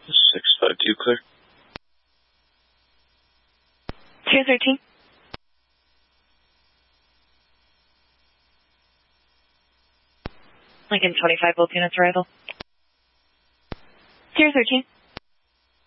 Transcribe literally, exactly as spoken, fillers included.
six five two clear. Tier thirteen. Lincoln twenty-five, both units arrival. Tier thirteen.